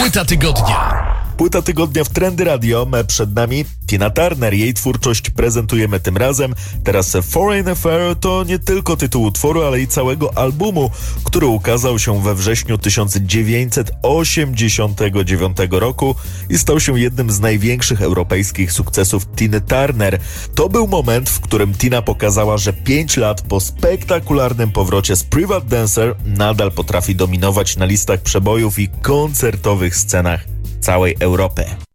Płyta tygodnia. Płyta tygodnia w Trendy Radio. Przed nami Tina Turner. Jej twórczość prezentujemy tym razem. Teraz Foreign Affair to nie tylko tytuł utworu, ale i całego albumu, który ukazał się we wrześniu 1989 roku i stał się jednym z największych europejskich sukcesów Tiny Turner. To był moment, w którym Tina pokazała, że 5 lat po spektakularnym powrocie z Private Dancer nadal potrafi dominować na listach przebojów i koncertowych scenach całej Europy.